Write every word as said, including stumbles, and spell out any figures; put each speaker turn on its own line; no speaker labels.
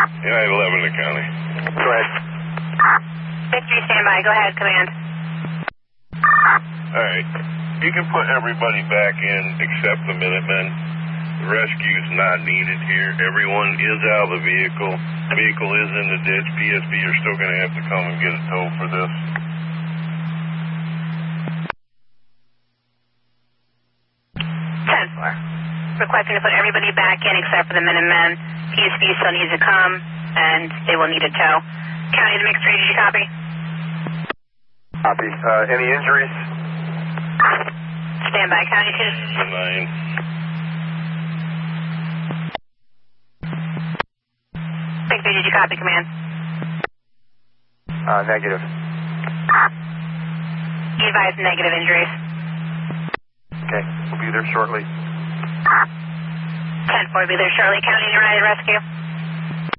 United eleven in the county.
Go ahead.
Victory, stand by. Go ahead, command.
All right. You can put everybody back in except the Minutemen. The rescue's not needed here. Everyone is out of the vehicle. The vehicle is in the ditch. P S B, you're still going to have to come and get a tow for this.
ten four. Requesting to put everybody back in except for the Minutemen. P S B still needs to come, and they will need a tow. County to mixed range, you copy?
Copy. Uh, any injuries?
Stand by, County two.
Nine.
Victory, did you copy, command?
Uh, negative.
You advise negative injuries.
Okay, we'll be there shortly.
ten four, be there shortly. County United Rescue.